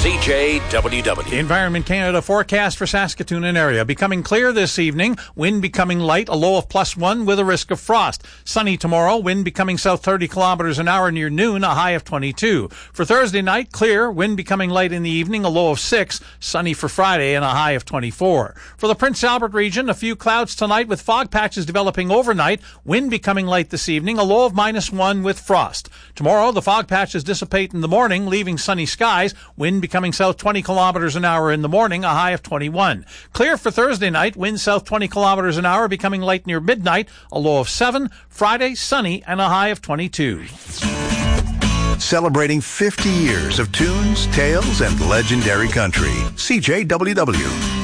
CJWW. The Environment Canada forecast for Saskatoon and area. Becoming clear this evening, wind becoming light, a low of +1 with a risk of frost. Sunny tomorrow, wind becoming south 30 kilometers an hour near noon, a high of 22. For Thursday night, clear, wind becoming light in the evening, a low of 6. Sunny for Friday and a high of 24. For the Prince Albert region, a few clouds tonight with fog patches developing overnight, wind becoming light this evening, a low of -1 with frost. Tomorrow, the fog patches dissipate in the morning, leaving sunny skies, wind becoming south 20 kilometers an hour in the morning, a high of 21. Clear for Thursday night, wind south 20 kilometers an hour, becoming light near midnight, a low of 7. Friday, sunny and a high of 22. Celebrating 50 years of tunes, tales, and legendary country. CJWW.